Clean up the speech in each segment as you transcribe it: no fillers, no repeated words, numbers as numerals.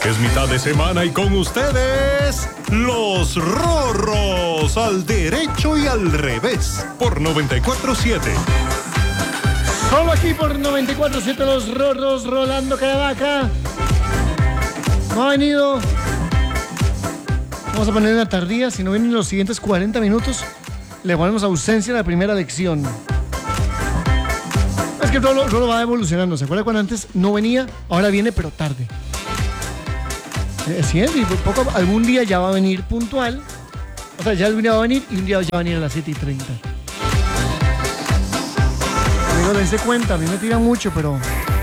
Es mitad de semana y con ustedes, los Rorros, al derecho y al revés, por 94.7. Solo aquí por 94.7 los Rorros, Rolando Caravaca. No ha venido. Vamos a poner una tardía, si no vienen los siguientes 40 minutos, le ponemos ausencia a la primera lección. Es que Rolo va evolucionando. ¿Se acuerda cuando antes no venía? Ahora viene, pero tarde. Sí, y algún día ya va a venir puntual. O sea, ya algún día va a venir y un día ya va a venir a las 7:30. Amigo, dense cuenta, a mí me tiran mucho, pero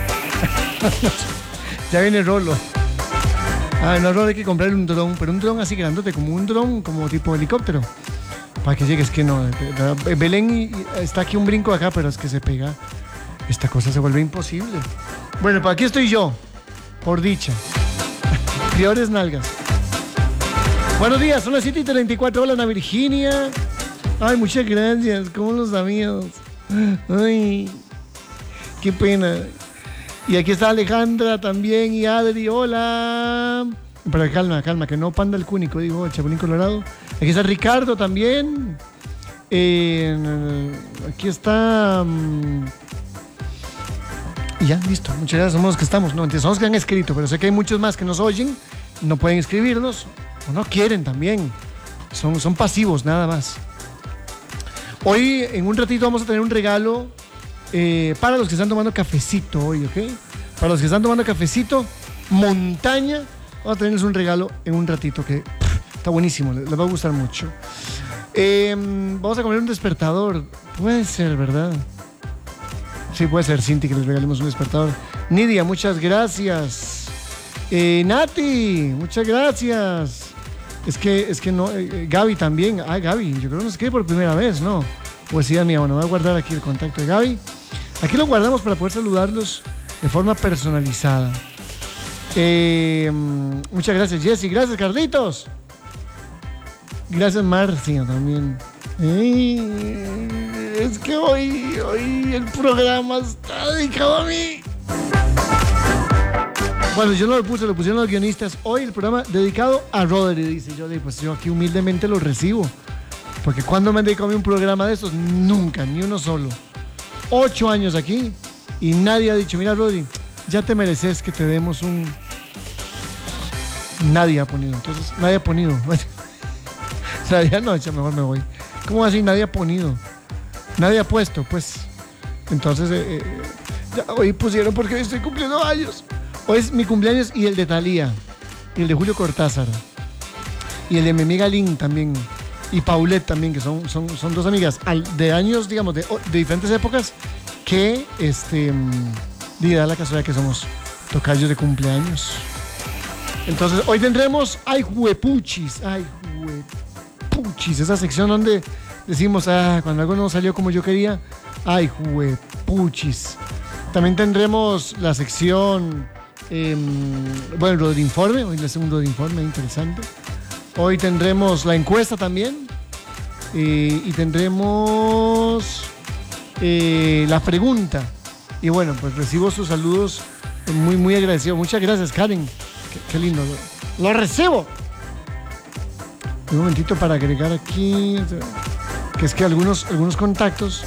ya viene Rolo. No, Rolo, hay que comprarle un dron, pero un dron así grandote, como un dron, como tipo helicóptero. Para que llegue, es que no. Belén está aquí un brinco acá, pero es que se pega. Esta cosa se vuelve imposible. Bueno, pues aquí estoy yo, por dicha. Peores nalgas. Buenos días, son las 7:34. Hola, Ana Virginia. Ay, muchas gracias. ¿Cómo los amigos? Ay, qué pena. Y aquí está Alejandra también y Adri. Hola. Pero calma, que no panda el cúnico, digo, el Chapulín Colorado. Aquí está Ricardo también. Aquí está. Y ya, listo. Muchas gracias, somos los que estamos. No, somos los que han escrito, pero sé que hay muchos más que nos oyen, no pueden escribirnos, o no quieren también. Son pasivos, nada más. Hoy, en un ratito, vamos a tener un regalo para los que están tomando cafecito hoy, ¿ok? Para los que están tomando cafecito, montaña, vamos a tenerles un regalo en un ratito que está buenísimo, les va a gustar mucho. Vamos a comer un despertador. Puede ser, ¿verdad? Sí, puede ser, Cinti, que les regalemos un despertador. Nidia, muchas gracias. Nati, muchas gracias. Es que no, Gaby también. Gaby, yo creo que nos escribe por primera vez, ¿no? Poesía mía, bueno, voy a guardar aquí el contacto de Gaby. Aquí lo guardamos para poder saludarlos de forma personalizada. Muchas gracias, Jessy. Gracias, Carlitos. Gracias, Marcia, también. Es que hoy el programa está dedicado a mí. Bueno, yo no lo puse, lo pusieron los guionistas. Hoy el programa dedicado a Rodri, dice yo. Pues yo aquí humildemente lo recibo. Porque cuando me han dedicado a mí un programa de estos, nunca, ni uno solo. 8 años aquí y nadie ha dicho, mira, Rodri, ya te mereces que te demos un... Nadie ha ponido, entonces, nadie ha ponido. Nadie, no, mejor me voy. ¿Cómo así? Nadie ha ponido. Nadie ha puesto, pues. Entonces, ya, hoy pusieron porque hoy estoy cumpliendo años. Hoy es mi cumpleaños y el de Thalía. Y el de Julio Cortázar. Y el de mi amiga Lynn también. Y Paulette también, que son dos amigas de años, digamos, de diferentes épocas, que, da la casualidad que somos tocayos de cumpleaños. Entonces, hoy tendremos, huepuchis, esa sección donde decimos, cuando algo no salió como yo quería, huepuchis. También tendremos la sección, el Rodinforme, hoy les segundo Rodinforme, interesante. Hoy tendremos la encuesta también, y tendremos la pregunta. Y bueno, pues recibo sus saludos, muy, muy agradecido. Muchas gracias, Karen. Qué lindo. Lo recibo. Un momentito para agregar aquí, que es que algunos contactos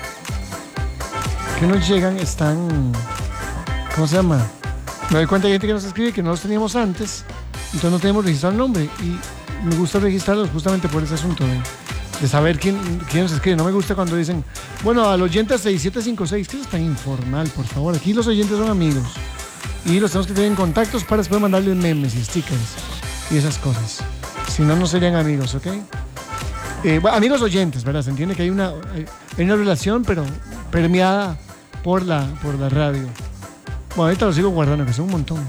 que nos llegan están, ¿cómo se llama? Me doy cuenta de gente que nos escribe que no los teníamos antes, entonces no tenemos registrado el nombre y me gusta registrarlos justamente por ese asunto de saber quién nos escribe. No me gusta cuando dicen, bueno, al oyente 6756, que eso es tan informal, por favor. Aquí los oyentes son amigos y los tenemos que tener en contactos para después mandarles memes y stickers y esas cosas. Si no, no serían amigos, ¿ok? Bueno, amigos oyentes, ¿verdad? Se entiende que hay una relación, pero permeada por la radio. Bueno, ahorita lo sigo guardando, que son un montón.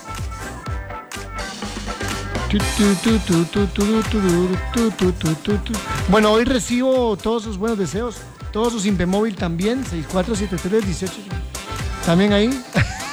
Bueno, hoy recibo todos sus buenos deseos, todos sus Impemóvil también, 647318. También ahí.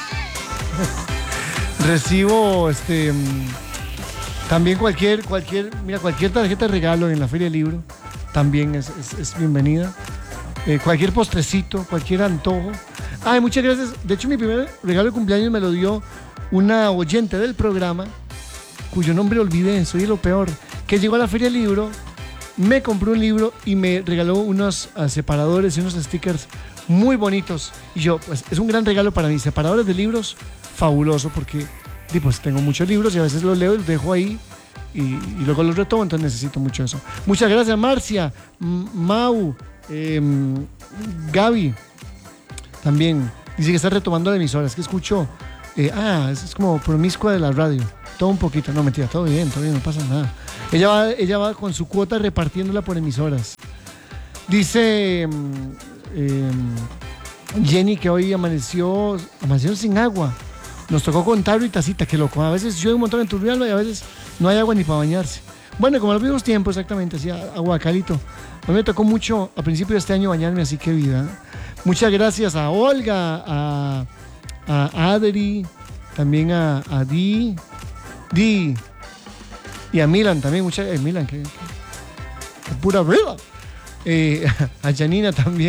Recibo también cualquier tarjeta de regalo en la Feria del Libro también es bienvenida. Cualquier postrecito, cualquier antojo. Muchas gracias. De hecho, mi primer regalo de cumpleaños me lo dio una oyente del programa, cuyo nombre olvidé, soy lo peor, que llegó a la Feria del Libro, me compró un libro y me regaló unos separadores y unos stickers muy bonitos. Y yo, pues es un gran regalo para mí. Separadores de libros, fabuloso, porque pues tengo muchos libros y a veces los leo y los dejo ahí y luego los retomo, entonces necesito mucho eso. Muchas gracias, Marcia, Mau, Gaby, también. Dice que está retomando la emisora, es que escucho, es como promiscua de la radio. Todo un poquito, no, mentira, todo bien, no pasa nada. Ella va con su cuota repartiéndola por emisoras. Dice Jenny que hoy amaneció sin agua. Nos tocó con tarro y tacita, qué loco. A veces llueve un montón en Turrialba y a veces no hay agua ni para bañarse. Bueno, como en los mismos tiempos, exactamente, así, agua calito. A mí me tocó mucho a principio de este año bañarme, así que vida. Muchas gracias a Olga, a Adri, también a Di y a Milan también. Milan, que pura vida. A Janina también.